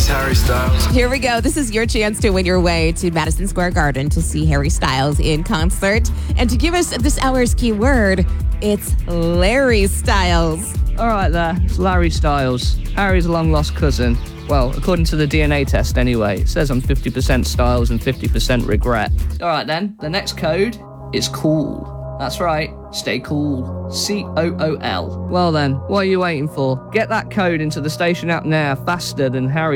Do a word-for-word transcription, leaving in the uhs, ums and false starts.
Harry Styles. Here we go. This is your chance to win your way to Madison Square Garden to see Harry Styles in concert. And to give us this hour's keyword, it's Larry Styles. All right there, it's Larry Styles, Harry's long-lost cousin. Well, according to the D N A test anyway, it says I'm fifty percent Styles and fifty percent regret. All right then, the next code is cool. That's right, stay cool. C O O L. Well then, what are you waiting for? Get that code into the station app now, faster than Harry